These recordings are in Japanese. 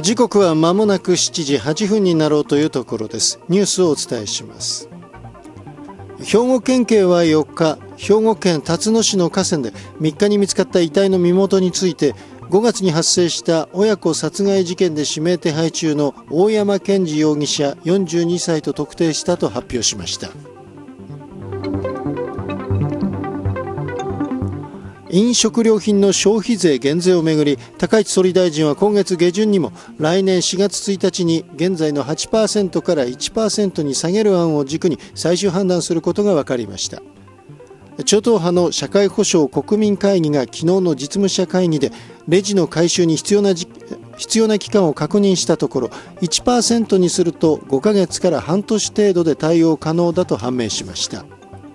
時刻は間もなく7時8分になろうというところです。ニュースをお伝えします。兵庫県警は4日、兵庫県辰野市の河川で3日に見つかった遺体の身元について、5月に発生した親子殺害事件で指名手配中の大山健二容疑者42歳と特定したと発表しました。飲食料品の消費税減税をめぐり、高市総理大臣は今月下旬にも来年4月1日に現在の 8% から 1% に下げる案を軸に最終判断することが分かりました。超党派の社会保障国民会議が昨日の実務者会議でレジの回収に必要な期間を確認したところ、 1% にすると5ヶ月から半年程度で対応可能だと判明しました。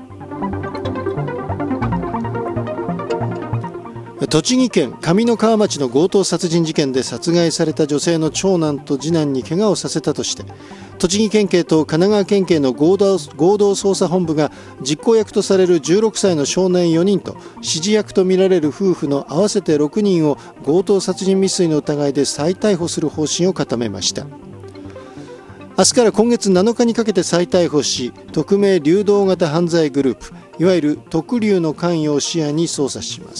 栃木県上三川町の強盗殺人事件で殺害された女性の長男と次男に怪我をさせたとして、栃木県警と神奈川県警の合同捜査本部が実行役とされる16歳の少年4人と指示役とみられる夫婦の合わせて6人を強盗殺人未遂の疑いで再逮捕する方針を固めました。明日から今月7日にかけて再逮捕し、匿名流動型犯罪グループ、いわゆる特流の関与を視野に捜査します。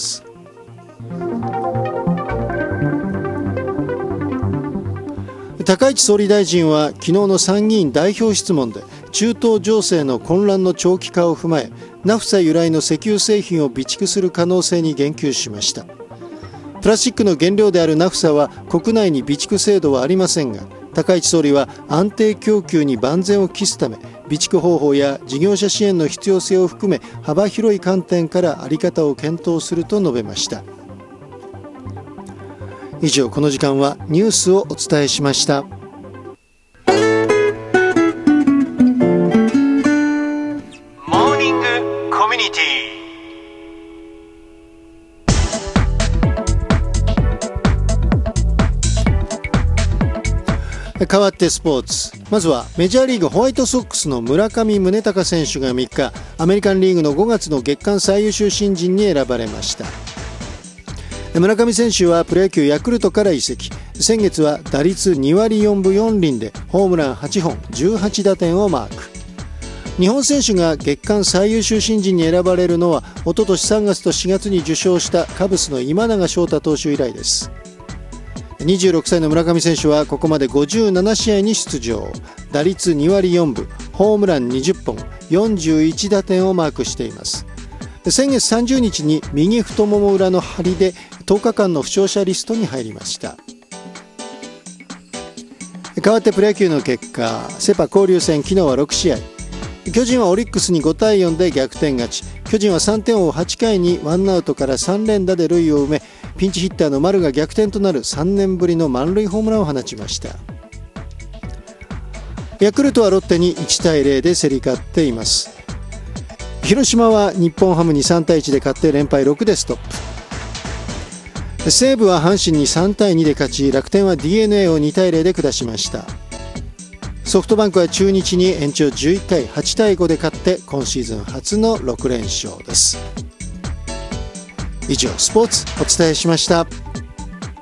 高市総理大臣は昨日の参議院代表質問で、中東情勢の混乱の長期化を踏まえ、ナフサ由来の石油製品を備蓄する可能性に言及しました。プラスチックの原料であるナフサは国内に備蓄制度はありませんが、高市総理は安定供給に万全を期すため、備蓄方法や事業者支援の必要性を含め幅広い観点から在り方を検討すると述べました。以上、この時間はニュースをお伝えしました。 モーニングコミュニティ。変わってスポーツ。まずはメジャーリーグホワイトソックスの村上宗隆選手が3日、アメリカンリーグの5月の月間最優秀新人に選ばれました。村上選手はプロ野球ヤクルトから移籍。先月は打率2割4分4厘でホームラン8本18打点をマーク。日本選手が月間最優秀新人に選ばれるのは一昨年3月と4月に受賞したカブスの今永昇太投手以来です。26歳の村上選手はここまで57試合に出場。打率2割4分、ホームラン20本41打点をマークしています。先月30日に右太もも裏の張りで10日間の負傷者リストに入りました。変わってプロ野球の結果、セパ交流戦昨日は6試合。巨人はオリックスに5対4で逆転勝ち。巨人は3点を追う8回にワンアウトから3連打で塁を埋め、ピンチヒッターの丸が逆転となる3年ぶりの満塁ホームランを放ちました。ヤクルトはロッテに1対0で競り勝っています。広島は日本ハムに3対1で勝って連敗6でストップ。西武は阪神に3対2で勝ち、楽天は DNA を2対0で下しました。ソフトバンクは中日に延長11回8対5で勝って今シーズン初の6連勝です。以上、スポーツお伝えしました。